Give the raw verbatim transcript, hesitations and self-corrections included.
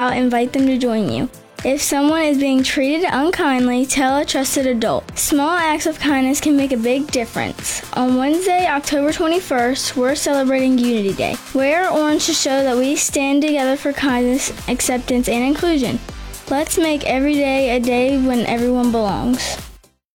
out, invite them to join you. If someone is being treated unkindly, tell a trusted adult. Small acts of kindness can make a big difference. On Wednesday, October twenty-first, we're celebrating Unity Day. Wear orange to show that we stand together for kindness, acceptance, and inclusion. Let's make every day a day when everyone belongs.